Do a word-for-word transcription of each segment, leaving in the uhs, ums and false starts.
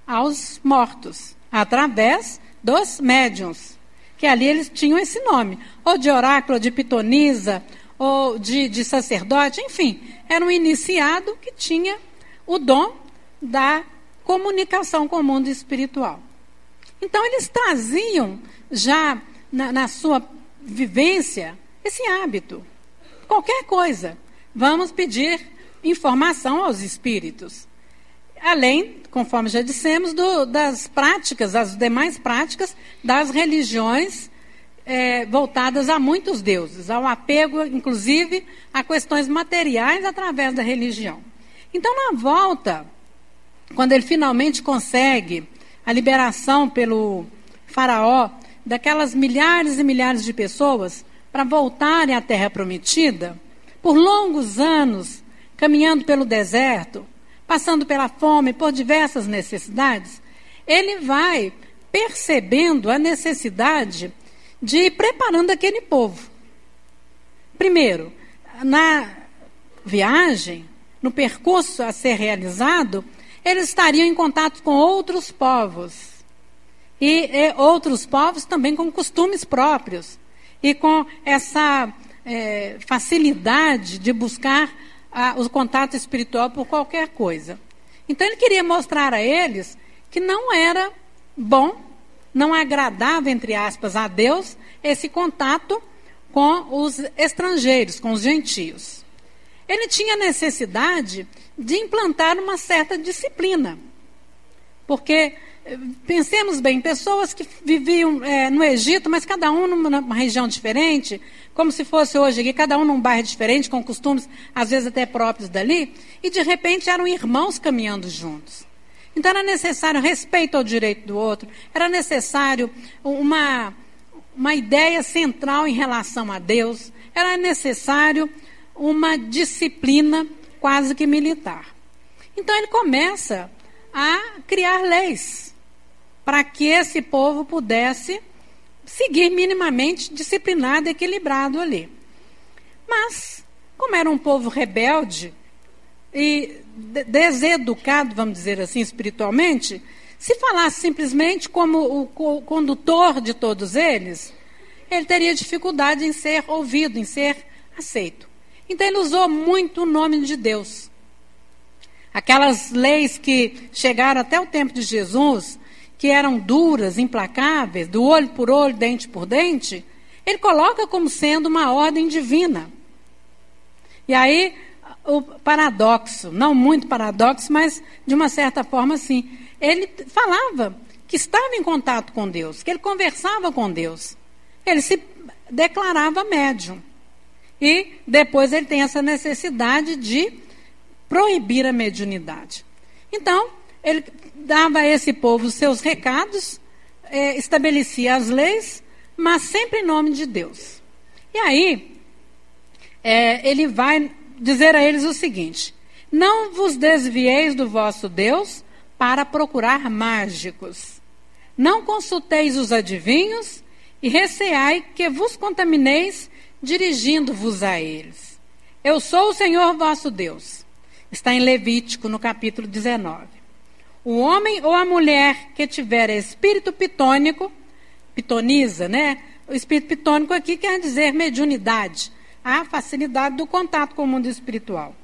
aos mortos, através dos médiuns, que ali eles tinham esse nome, ou de oráculo, de pitonisa, ou de, de sacerdote, enfim, era um iniciado que tinha o dom da comunicação com o mundo espiritual. Então eles traziam já na, na sua vivência esse hábito. Qualquer coisa, vamos pedir informação aos espíritos. Além, conforme já dissemos, do, das práticas, as demais práticas das religiões é, voltadas a muitos deuses, ao apego, inclusive, a questões materiais através da religião. Então, na volta, quando ele finalmente consegue a liberação pelo faraó daquelas milhares e milhares de pessoas para voltarem à Terra Prometida, por longos anos, caminhando pelo deserto, passando pela fome, por diversas necessidades, ele vai percebendo a necessidade de ir preparando aquele povo. Primeiro, na viagem, no percurso a ser realizado, eles estariam em contato com outros povos. E, e outros povos também com costumes próprios. E com essa é, facilidade de buscar a, o contato espiritual por qualquer coisa. Então ele queria mostrar a eles que não era bom, não agradava, entre aspas, a Deus, esse contato com os estrangeiros, com os gentios. Ele tinha necessidade de implantar uma certa disciplina. Porque, pensemos bem, pessoas que viviam é, no Egito, mas cada um numa região diferente, como se fosse hoje aqui, cada um num bairro diferente, com costumes, às vezes até próprios dali, e de repente eram irmãos caminhando juntos. Então era necessário respeito ao direito do outro, era necessário uma, uma ideia central em relação a Deus, era necessário uma disciplina quase que militar. Então ele começa a criar leis para que esse povo pudesse seguir minimamente disciplinado e equilibrado ali. Mas, como era um povo rebelde e deseducado, vamos dizer assim, espiritualmente, se falasse simplesmente como o condutor de todos eles, ele teria dificuldade em ser ouvido, em ser aceito. Então ele usou muito o nome de Deus. Aquelas leis que chegaram até o tempo de Jesus, que eram duras, implacáveis, do olho por olho, dente por dente, ele coloca como sendo uma ordem divina. E aí, o paradoxo, não muito paradoxo, mas de uma certa forma sim, ele falava que estava em contato com Deus, que ele conversava com Deus. Ele se declarava médium. E depois ele tem essa necessidade de proibir a mediunidade. Então, ele dava a esse povo os seus recados, eh, estabelecia as leis, mas sempre em nome de Deus. E aí, eh, ele vai dizer a eles o seguinte: não vos desvieis do vosso Deus para procurar mágicos. Não consulteis os adivinhos e receai que vos contamineis dirigindo-vos a eles. Eu sou o Senhor vosso Deus. Está em Levítico, no capítulo dezenove. O homem ou a mulher que tiver espírito pitônico, pitoniza, né? O espírito pitônico aqui quer dizer mediunidade, a facilidade do contato com o mundo espiritual.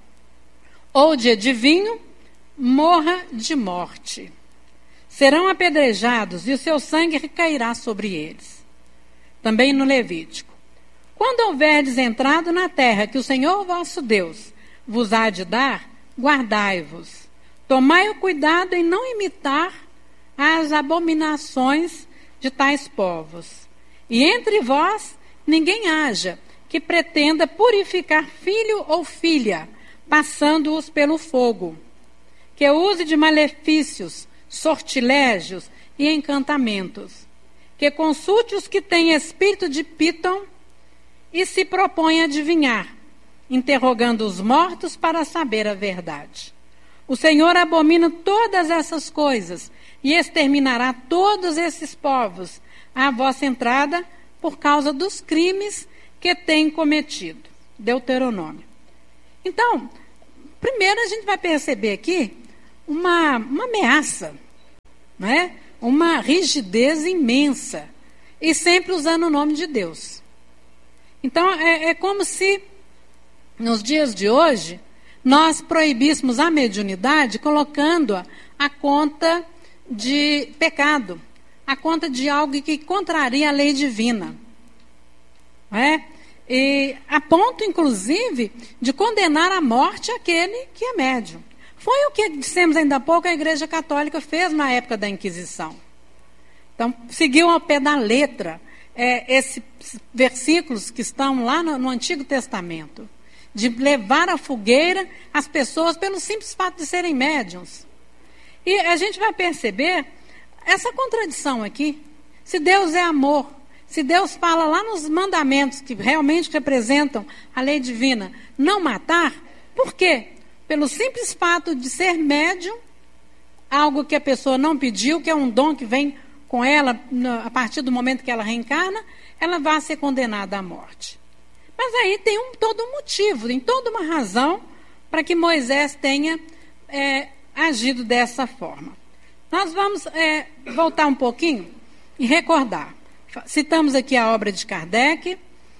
Ou de adivinho, morra de morte. Serão apedrejados e o seu sangue recairá sobre eles. Também no Levítico. Quando houverdes entrado na terra que o Senhor vosso Deus vos há de dar, guardai-vos. Tomai o cuidado em não imitar as abominações de tais povos. E entre vós ninguém haja que pretenda purificar filho ou filha, passando-os pelo fogo. Que use de malefícios, sortilégios e encantamentos. Que consulte os que têm espírito de Piton e se propõe a adivinhar, interrogando os mortos para saber a verdade. O Senhor abomina todas essas coisas e exterminará todos esses povos à vossa entrada por causa dos crimes que têm cometido. Deuteronômio. Então, primeiro a gente vai perceber aqui uma, uma ameaça não é? Uma rigidez imensa, e sempre usando o nome de Deus. Então, é, é como se, nos dias de hoje, nós proibíssemos a mediunidade colocando-a à conta de pecado, à conta de algo que contraria a lei divina. Não é? E a ponto, inclusive, de condenar à morte aquele que é médium. Foi o que dissemos ainda há pouco, a Igreja Católica fez na época da Inquisição. Então, seguiu ao pé da letra é, esses versículos que estão lá no, no Antigo Testamento, de levar à fogueira as pessoas pelo simples fato de serem médiuns. E a gente vai perceber essa contradição aqui. Se Deus é amor, se Deus fala lá nos mandamentos que realmente representam a lei divina, não matar, por quê? Pelo simples fato de ser médium, algo que a pessoa não pediu, que é um dom que vem com ela a partir do momento que ela reencarna, ela vai ser condenada à morte. Mas aí tem um, todo um motivo, tem toda uma razão para que Moisés tenha é, agido dessa forma. Nós vamos é, voltar um pouquinho e recordar. Citamos aqui a obra de Kardec,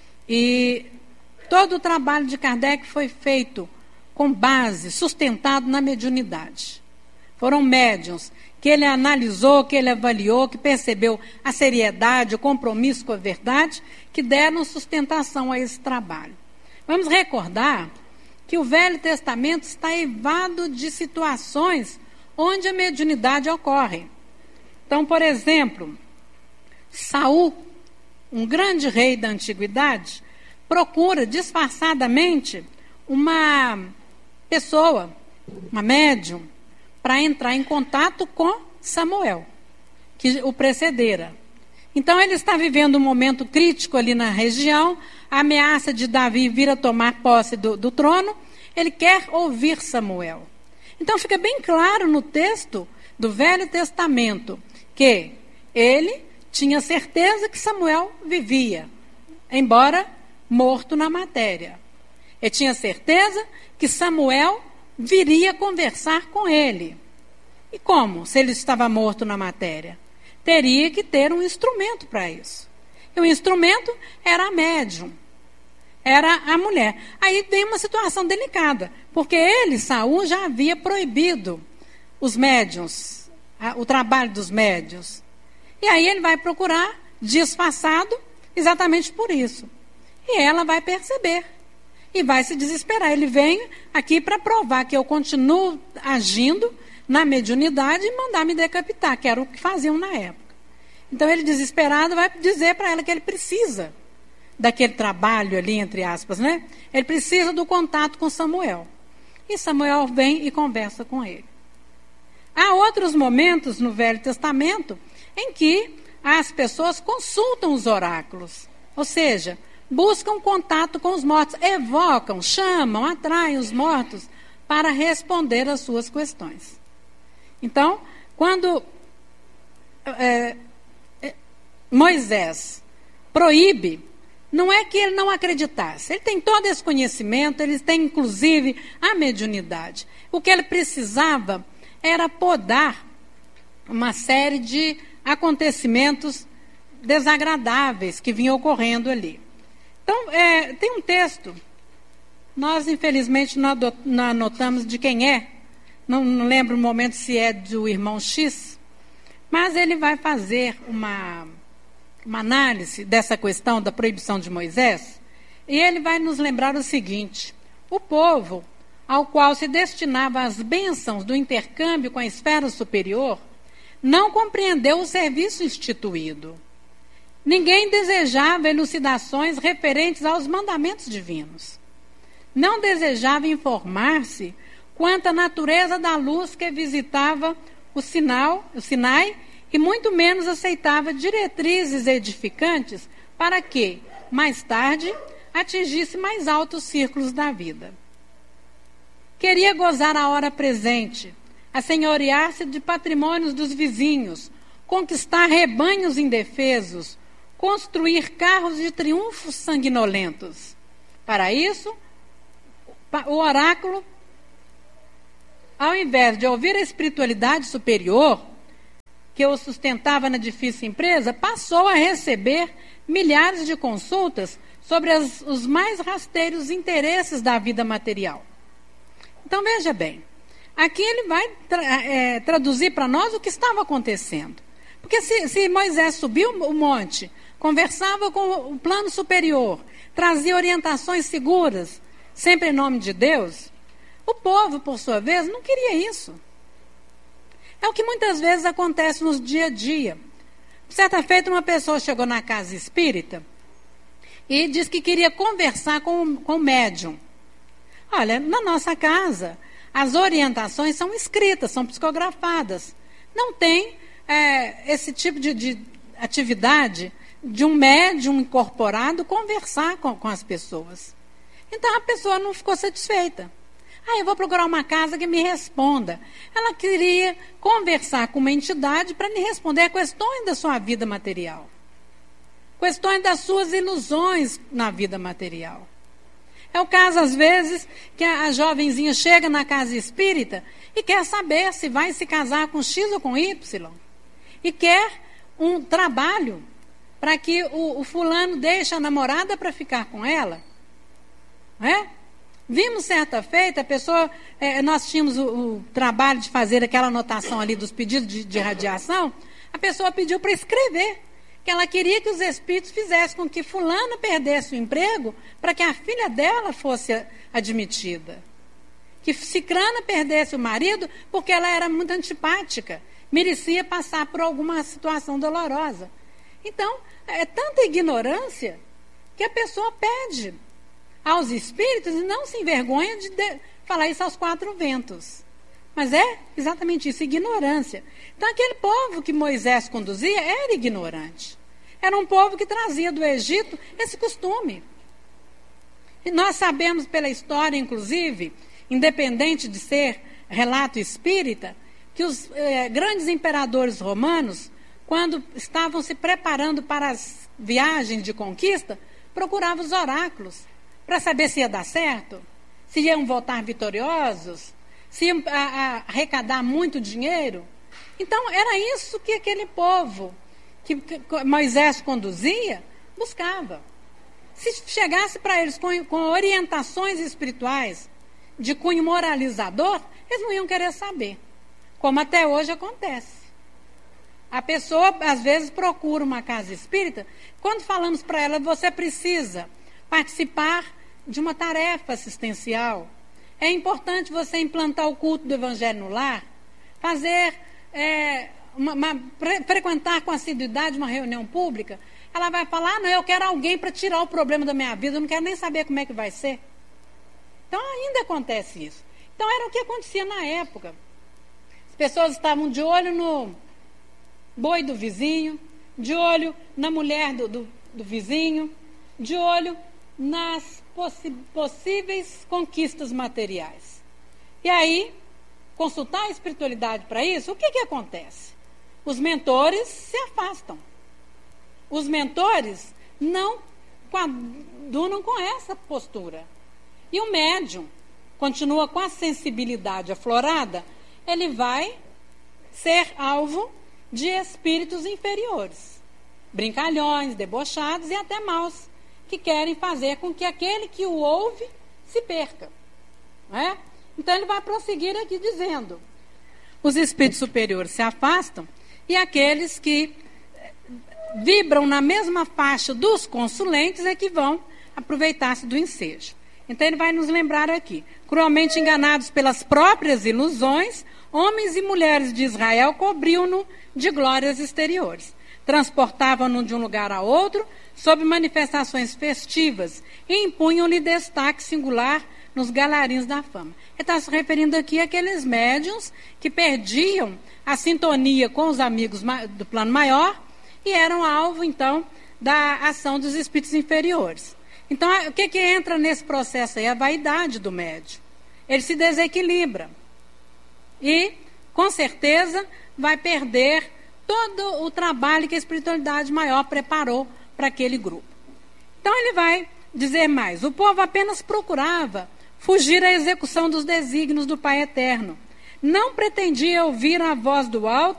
e todo o trabalho de Kardec foi feito com base, sustentado na mediunidade. Foram médiuns que ele analisou, que ele avaliou, que percebeu a seriedade, o compromisso com a verdade, que deram sustentação a esse trabalho. Vamos recordar que o Velho Testamento está eivado de situações onde a mediunidade ocorre. Então, por exemplo, Saul, um grande rei da antiguidade, procura disfarçadamente uma pessoa, uma médium, para entrar em contato com Samuel, que o precedera. Então ele está vivendo um momento crítico ali na região, a ameaça de Davi vir a tomar posse do, do trono, ele quer ouvir Samuel. Então fica bem claro no texto do Velho Testamento que ele tinha certeza que Samuel vivia, embora morto na matéria. Ele tinha certeza que Samuel viria conversar com ele. E como? Se ele estava morto na matéria? Teria que ter um instrumento para isso. E o instrumento era a médium, era a mulher. Aí vem uma situação delicada, porque ele, Saul, já havia proibido os médiuns, o trabalho dos médiuns. E aí ele vai procurar, disfarçado, exatamente por isso. E ela vai perceber. E vai se desesperar. Ele vem aqui para provar que eu continuo agindo na mediunidade e mandar me decapitar, que era o que faziam na época. Então ele, desesperado, vai dizer para ela que ele precisa daquele trabalho ali, entre aspas, né? Ele precisa do contato com Samuel. E Samuel vem e conversa com ele. Há outros momentos no Velho Testamento em que as pessoas consultam os oráculos, ou seja, buscam contato com os mortos, evocam, chamam, atraem os mortos para responder às suas questões. Então, quando é, é, Moisés proíbe, não é que ele não acreditasse, ele tem todo esse conhecimento, ele tem inclusive a mediunidade. O que ele precisava era podar uma série de acontecimentos desagradáveis que vinham ocorrendo ali. Então, é, tem um texto, nós infelizmente não anotamos de quem é, não, não lembro o momento se é do irmão X, mas ele vai fazer uma, uma análise dessa questão da proibição de Moisés, e ele vai nos lembrar o seguinte: o povo ao qual se destinava as bênçãos do intercâmbio com a esfera superior não compreendeu o serviço instituído. Ninguém desejava elucidações referentes aos mandamentos divinos. Não desejava informar-se quanto à natureza da luz que visitava o, sinal, o Sinai, e muito menos aceitava diretrizes edificantes para que, mais tarde, atingisse mais altos círculos da vida. Queria gozar a hora presente, assenhorear-se de patrimônios dos vizinhos, conquistar rebanhos indefesos, construir carros de triunfos sanguinolentos. Para isso, o oráculo, ao invés de ouvir a espiritualidade superior, que o sustentava na difícil empresa, passou a receber milhares de consultas sobre as, os mais rasteiros interesses da vida material. Então, veja bem, aqui ele vai tra é, traduzir para nós o que estava acontecendo. Porque se, se Moisés subiu o monte, conversava com o plano superior, trazia orientações seguras, sempre em nome de Deus, o povo, por sua vez, não queria isso. É o que muitas vezes acontece no dia a dia. Certa feita, uma pessoa chegou na casa espírita e disse que queria conversar com, com o médium. Olha, na nossa casa, as orientações são escritas, são psicografadas. Não tem é, esse tipo de, de atividade de um médium incorporado conversar com, com as pessoas. Então, a pessoa não ficou satisfeita. Ah, eu vou procurar uma casa que me responda. Ela queria conversar com uma entidade para lhe responder questões da sua vida material. Questões das suas ilusões na vida material. É o caso, às vezes, que a, a jovenzinha chega na casa espírita e quer saber se vai se casar com X ou com Y. E quer um trabalho para que o, o fulano deixe a namorada para ficar com ela. Não é? Vimos certa feita, a pessoa, é, nós tínhamos o, o trabalho de fazer aquela anotação ali dos pedidos de, de radiação, a pessoa pediu para escrever, que ela queria que os espíritos fizessem com que fulano perdesse o emprego para que a filha dela fosse admitida. Que cicrana perdesse o marido porque ela era muito antipática, merecia passar por alguma situação dolorosa. Então, é tanta ignorância que a pessoa pede aos espíritos e não se envergonha de, de falar isso aos quatro ventos. Mas é exatamente isso, ignorância. Então, aquele povo que Moisés conduzia era ignorante. Era um povo que trazia do Egito esse costume. E nós sabemos pela história, inclusive, independente de ser relato espírita, que os eh, grandes imperadores romanos, quando estavam se preparando para as viagens de conquista, procuravam os oráculos para saber se ia dar certo, se iam voltar vitoriosos, se iam a, a, arrecadar muito dinheiro. Então, era isso que aquele povo que, que Moisés conduzia, buscava. Se chegasse para eles com, com orientações espirituais de cunho moralizador, eles não iam querer saber, como até hoje acontece. A pessoa, às vezes, procura uma casa espírita, quando falamos para ela, você precisa participar de uma tarefa assistencial. É importante você implantar o culto do Evangelho no lar, fazer, é, uma, uma, pre, frequentar com assiduidade uma reunião pública. Ela vai falar, ah, não, eu quero alguém para tirar o problema da minha vida, eu não quero nem saber como é que vai ser. Então, ainda acontece isso. Então, era o que acontecia na época. As pessoas estavam de olho no boi do vizinho, de olho na mulher do, do, do vizinho, de olho nas possi possíveis conquistas materiais. E aí, consultar a espiritualidade para isso, o que que acontece? Os mentores se afastam. Os mentores não coadunam com essa postura. E o médium continua com a sensibilidade aflorada, ele vai ser alvo de espíritos inferiores, brincalhões, debochados e até maus, que querem fazer com que aquele que o ouve se perca. Não é? Então ele vai prosseguir aqui dizendo, os espíritos superiores se afastam e aqueles que vibram na mesma faixa dos consulentes é que vão aproveitar-se do ensejo. Então ele vai nos lembrar aqui, cruelmente enganados pelas próprias ilusões, homens e mulheres de Israel cobriam-no de glórias exteriores. Transportavam-no de um lugar a outro, sob manifestações festivas, e impunham-lhe destaque singular nos galarins da fama. Ele está se referindo aqui àqueles médiuns que perdiam a sintonia com os amigos do plano maior e eram alvo, então, da ação dos espíritos inferiores. Então, o que, que entra nesse processo aí? A vaidade do médium. Ele se desequilibra. E, com certeza, vai perder todo o trabalho que a espiritualidade maior preparou para aquele grupo. Então, ele vai dizer mais. O povo apenas procurava fugir à execução dos desígnios do Pai Eterno. Não pretendia ouvir a voz do alto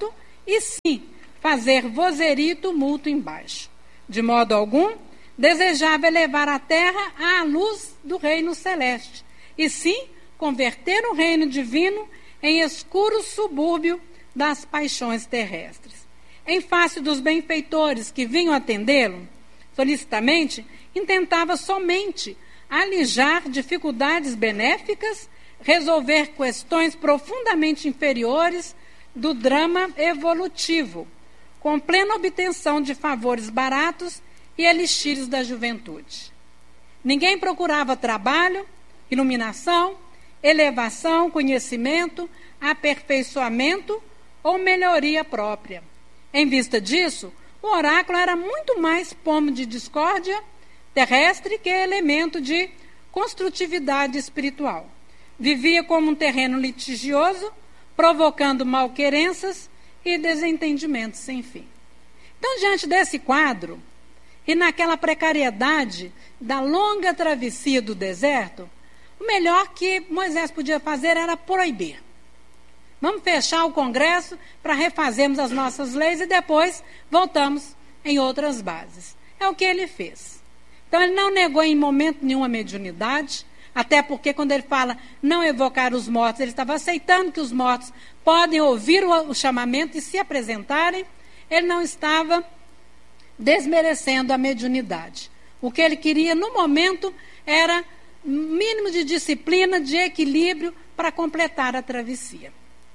e sim fazer vozeria e tumulto embaixo. De modo algum, desejava elevar a terra à luz do reino celeste, e sim converter o reino divino em escuro subúrbio das paixões terrestres. Em face dos benfeitores que vinham atendê-lo, solicitamente, intentava somente alijar dificuldades benéficas, resolver questões profundamente inferiores do drama evolutivo, com plena obtenção de favores baratos e elixires da juventude. Ninguém procurava trabalho, iluminação, elevação, conhecimento, aperfeiçoamento ou melhoria própria. Em vista disso, o oráculo era muito mais pomo de discórdia terrestre que elemento de construtividade espiritual. Vivia como um terreno litigioso, provocando malquerenças e desentendimentos sem fim. Então, diante desse quadro, e naquela precariedade da longa travessia do deserto, o melhor que Moisés podia fazer era proibir. Vamos fechar o Congresso para refazermos as nossas leis e depois voltamos em outras bases. É o que ele fez. Então, ele não negou em momento nenhum a mediunidade, até porque quando ele fala não evocar os mortos, ele estava aceitando que os mortos podem ouvir o, o chamamento e se apresentarem. Ele não estava desmerecendo a mediunidade. O que ele queria no momento era mínimo de disciplina, de equilíbrio para completar a travessia.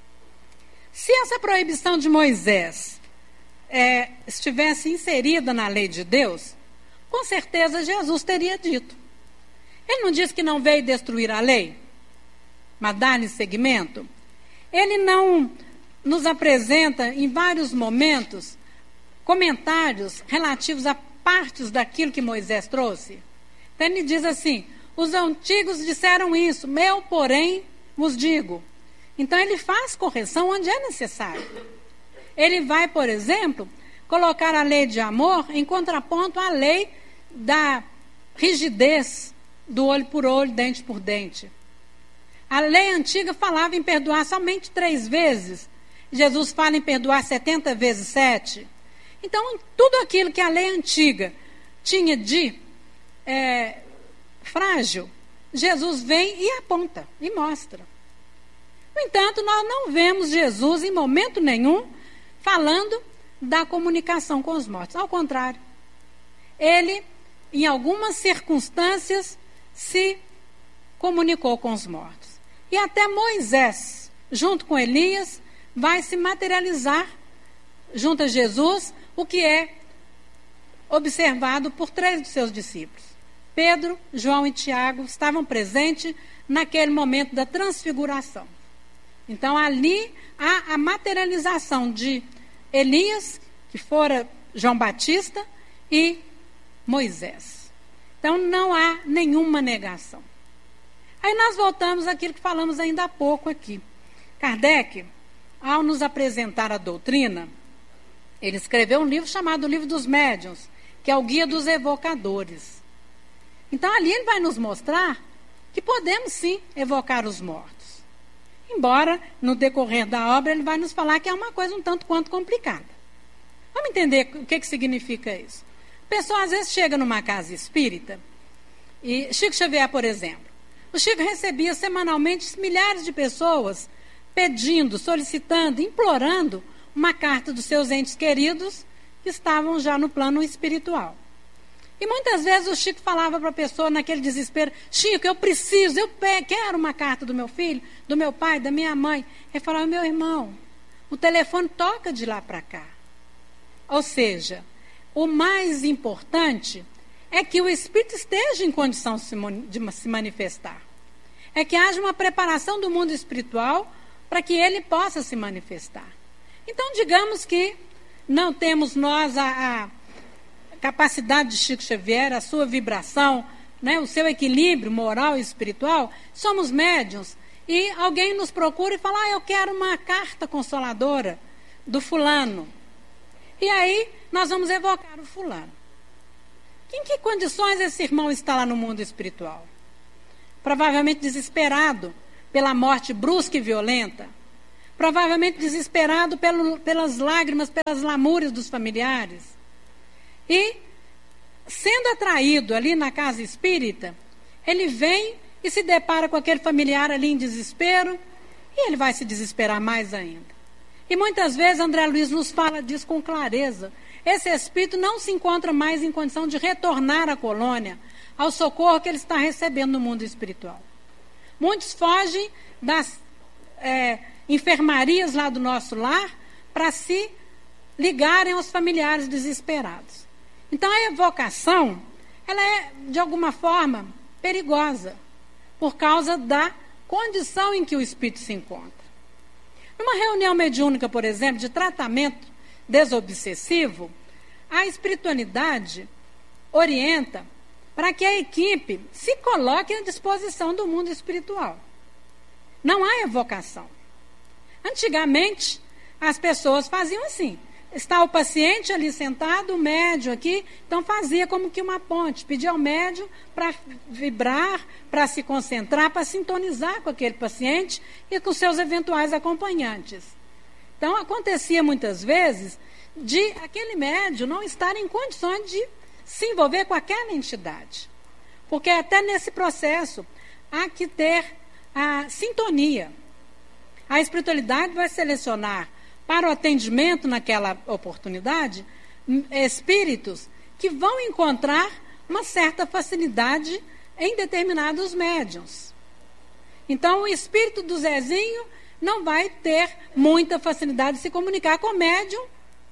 Se essa proibição de Moisés é, estivesse inserida na lei de Deus, com certeza Jesus teria dito. Ele não disse que não veio destruir a lei, mas dar-lhe seguimento. Ele não nos apresenta em vários momentos comentários relativos a partes daquilo que Moisés trouxe. Então ele diz assim: os antigos disseram isso, eu, porém, vos digo. Então ele faz correção onde é necessário. Ele vai, por exemplo, colocar a lei de amor em contraponto à lei da rigidez do olho por olho, dente por dente. A lei antiga falava em perdoar somente três vezes. Jesus fala em perdoar setenta vezes sete. Então, tudo aquilo que a lei antiga tinha de é, frágil, Jesus vem e aponta, e mostra. No entanto, nós não vemos Jesus em momento nenhum falando da comunicação com os mortos. Ao contrário, ele, em algumas circunstâncias, se comunicou com os mortos. E até Moisés, junto com Elias, vai se materializar junto a Jesus, o que é observado por três dos seus discípulos. Pedro, João e Tiago estavam presentes naquele momento da transfiguração. Então, ali há a materialização de Elias, que fora João Batista, e Moisés. Então, não há nenhuma negação. Aí nós voltamos àquilo que falamos ainda há pouco aqui. Kardec, ao nos apresentar a doutrina, ele escreveu um livro chamado Livro dos Médiuns, que é o Guia dos Evocadores. Então, ali ele vai nos mostrar que podemos, sim, evocar os mortos. Embora, no decorrer da obra, ele vai nos falar que é uma coisa um tanto quanto complicada. Vamos entender o que, que significa isso. A pessoa, às vezes, chega numa casa espírita, e Chico Xavier, por exemplo, o Chico recebia semanalmente milhares de pessoas pedindo, solicitando, implorando uma carta dos seus entes queridos que estavam já no plano espiritual. E muitas vezes o Chico falava para a pessoa naquele desespero: Chico, eu preciso, eu quero uma carta do meu filho, do meu pai, da minha mãe. Ele falava: meu irmão, o telefone toca de lá para cá. Ou seja, o mais importante é que o espírito esteja em condição de se manifestar. É que haja uma preparação do mundo espiritual para que ele possa se manifestar. Então, digamos que não temos nós a, a capacidade de Chico Xavier, a sua vibração, né, o seu equilíbrio moral e espiritual, somos médiuns, e alguém nos procura e fala: ah, eu quero uma carta consoladora do fulano. E aí nós vamos evocar o fulano. Em que condições esse irmão está lá no mundo espiritual? Provavelmente desesperado pela morte brusca e violenta, provavelmente desesperado pelo, pelas lágrimas, pelas lamúrias dos familiares. E, sendo atraído ali na casa espírita, ele vem e se depara com aquele familiar ali em desespero, e ele vai se desesperar mais ainda. E muitas vezes André Luiz nos fala disso com clareza. Esse espírito não se encontra mais em condição de retornar à colônia, ao socorro que ele está recebendo no mundo espiritual. Muitos fogem das é, enfermarias lá do nosso lar para se ligarem aos familiares desesperados. Então a evocação, ela é de alguma forma perigosa, por causa da condição em que o espírito se encontra. Numa reunião mediúnica, por exemplo, de tratamento desobsessivo, a espiritualidade orienta para que a equipe se coloque à disposição do mundo espiritual. Não há evocação. Antigamente, as pessoas faziam assim. Está o paciente ali sentado, o médium aqui, então fazia como que uma ponte, pedia ao médium para vibrar, para se concentrar, para sintonizar com aquele paciente e com seus eventuais acompanhantes. Então acontecia muitas vezes de aquele médium não estar em condições de se envolver com aquela entidade. Porque até nesse processo há que ter a sintonia. A espiritualidade vai selecionar para o atendimento naquela oportunidade espíritos que vão encontrar uma certa facilidade em determinados médiuns. Então o espírito do Zezinho não vai ter muita facilidade de se comunicar com o médium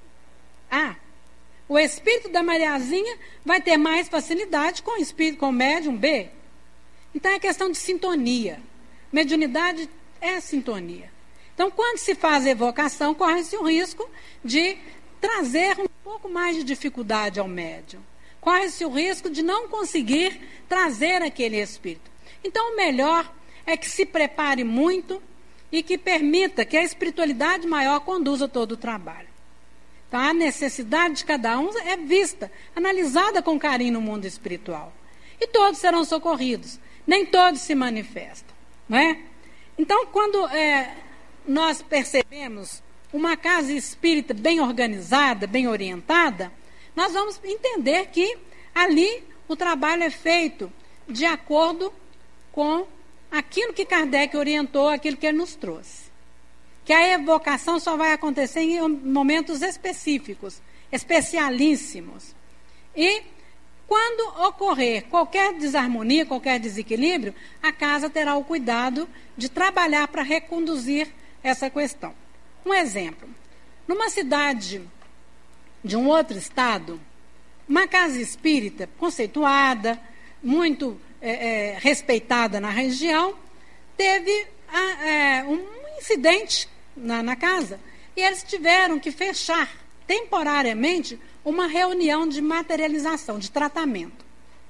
A. O espírito da Mariazinha vai ter mais facilidade com o espírito, com o médium B. Então é questão de sintonia. Mediunidade é sintonia. Então, quando se faz a evocação, corre-se o risco de trazer um pouco mais de dificuldade ao médium. Corre-se o risco de não conseguir trazer aquele espírito. Então, o melhor é que se prepare muito e que permita que a espiritualidade maior conduza todo o trabalho. Então, a necessidade de cada um é vista, analisada com carinho no mundo espiritual. E todos serão socorridos. Nem todos se manifestam. Não é? Então, quando é, nós percebemos uma casa espírita bem organizada, bem orientada, nós vamos entender que ali o trabalho é feito de acordo com aquilo que Kardec orientou, aquilo que ele nos trouxe. Que a evocação só vai acontecer em momentos específicos, especialíssimos. E quando ocorrer qualquer desarmonia, qualquer desequilíbrio, a casa terá o cuidado de trabalhar para reconduzir essa questão. Um exemplo. Numa cidade de um outro estado, uma casa espírita conceituada, muito é, é, respeitada na região, teve a, é, um incidente Na, na casa, e eles tiveram que fechar temporariamente uma reunião de materialização, de tratamento.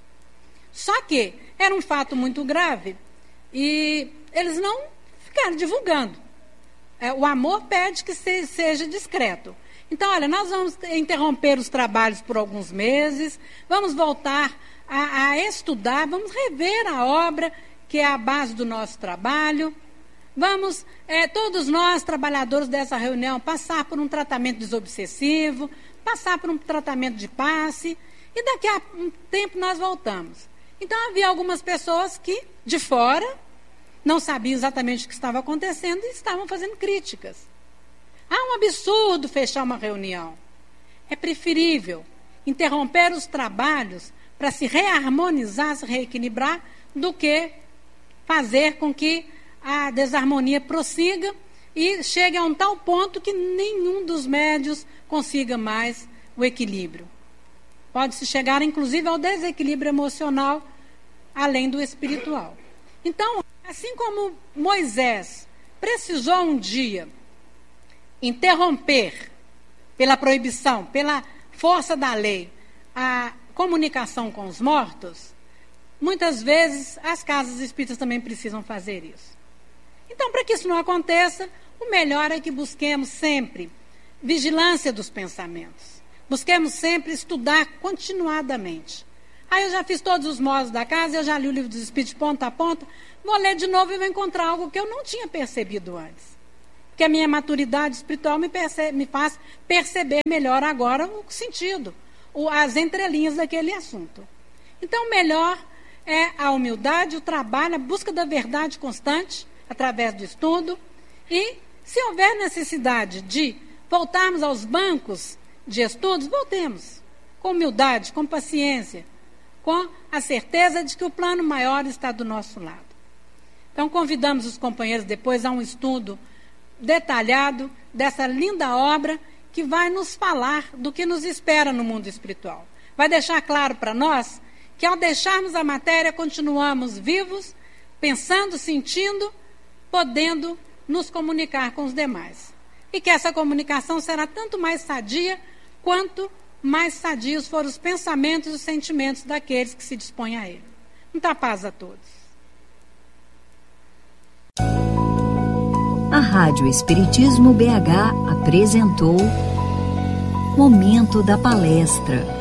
Só que era um fato muito grave e eles não ficaram divulgando. É, o amor pede que se, seja discreto. Então, olha, nós vamos interromper os trabalhos por alguns meses, vamos voltar a, a estudar, vamos rever a obra que é a base do nosso trabalho. Vamos, é, todos nós, trabalhadores dessa reunião, passar por um tratamento desobsessivo, passar por um tratamento de passe, e daqui a um tempo nós voltamos. Então, havia algumas pessoas que, de fora, não sabiam exatamente o que estava acontecendo e estavam fazendo críticas. Ah, um absurdo fechar uma reunião. É preferível interromper os trabalhos para se reharmonizar, se reequilibrar, do que fazer com que a desarmonia prossiga e chegue a um tal ponto que nenhum dos médios consiga mais o equilíbrio. Pode-se chegar, inclusive, ao desequilíbrio emocional, além do espiritual. Então, assim como Moisés precisou um dia interromper, pela proibição, pela força da lei, a comunicação com os mortos, muitas vezes as casas espíritas também precisam fazer isso. Então, para que isso não aconteça, o melhor é que busquemos sempre vigilância dos pensamentos. Busquemos sempre estudar continuadamente. Aí eu já fiz todos os módulos da casa, eu já li o livro dos Espíritos de ponta a ponta, vou ler de novo e vou encontrar algo que eu não tinha percebido antes. porque a minha maturidade espiritual me, perce- me faz perceber melhor agora o sentido, o, as entrelinhas daquele assunto. Então, o melhor é a humildade, o trabalho, a busca da verdade constante, através do estudo. E, se houver necessidade de voltarmos aos bancos de estudos, voltemos. Com humildade, com paciência, com a certeza de que o plano maior está do nosso lado. Então, convidamos os companheiros depois a um estudo detalhado dessa linda obra que vai nos falar do que nos espera no mundo espiritual. Vai deixar claro para nós que, ao deixarmos a matéria, continuamos vivos, pensando, sentindo, podendo nos comunicar com os demais. E que essa comunicação será tanto mais sadia, quanto mais sadios forem os pensamentos e os sentimentos daqueles que se dispõem a ele. Muita paz a todos. A Rádio Espiritismo B H apresentou Momento da Palestra.